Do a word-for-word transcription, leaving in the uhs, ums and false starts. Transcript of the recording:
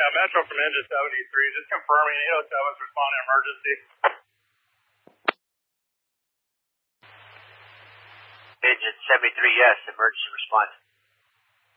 Yeah, Metro from Engine seventy-three, just confirming eight oh seven's responding emergency. Engine seventy-three, yes, emergency response.